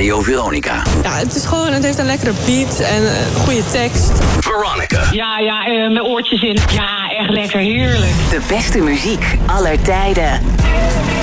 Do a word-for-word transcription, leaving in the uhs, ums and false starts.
Radio Veronica. Ja, het is gewoon, het heeft een lekkere beat en een goede tekst. Veronica. Ja, ja, uh, mijn oortjes in. Ja, echt lekker, heerlijk. De beste muziek aller tijden.